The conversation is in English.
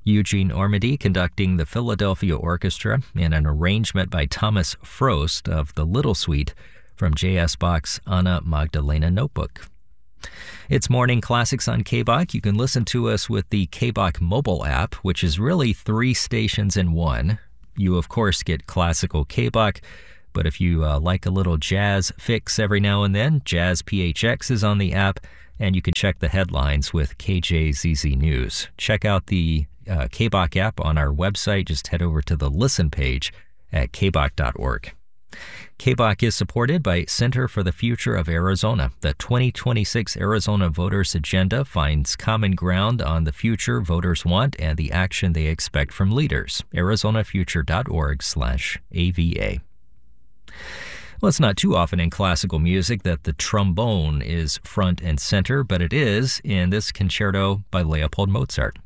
Eugene Ormandy conducting the Philadelphia Orchestra in an arrangement by Thomas Frost of the Little Suite from J.S. Bach's Anna Magdalena Notebook. It's Morning Classics on KBach. You can listen to us with the KBach mobile app, which is really 3 stations in one. You, of course, get classical KBach, but if you like a little jazz fix every now and then, Jazz PHX is on the app, and you can check the headlines with KJZZ News. Check out the KBach app on our website. Just head over to the Listen page at kbach.org. KBach is supported by Center for the Future of Arizona. The 2026 Arizona Voters Agenda finds common ground on the future voters want and the action they expect from leaders. arizonafuture.org/AVA. Well, it's not too often in classical music that the trombone is front and center, but it is in this concerto by Leopold Mozart.